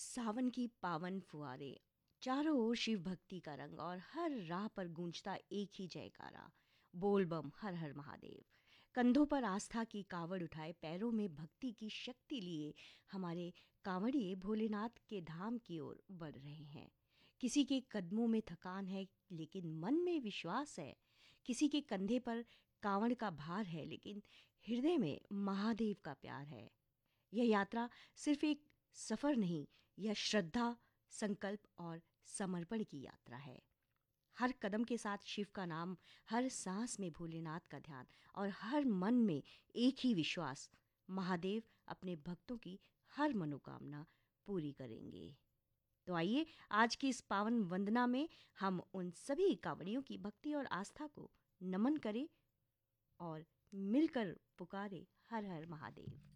सावन की पावन फुहारे, चारों ओर शिव भक्ति का रंग और हर राह पर गूंजता एक ही जयकारा, बोल बम हर हर महादेव। कंधों पर आस्था की कावड़ उठाए, पैरों में भक्ति की शक्ति लिए हमारे कांवड़िए भोलेनाथ के धाम की ओर बढ़ रहे हैं। किसी के कदमों में थकान है लेकिन मन में विश्वास है। किसी के कंधे पर कांवड़ का भार है लेकिन हृदय में महादेव का प्यार है। यह यात्रा सिर्फ एक सफर नहीं, यह श्रद्धा, संकल्प और समर्पण की यात्रा है। हर कदम के साथ शिव का नाम, हर सांस में भोलेनाथ का ध्यान और हर मन में एक ही विश्वास, महादेव अपने भक्तों की हर मनोकामना पूरी करेंगे। तो आइए आज की इस पावन वंदना में हम उन सभी कांवड़ियों की भक्ति और आस्था को नमन करें और मिलकर पुकारे हर हर महादेव।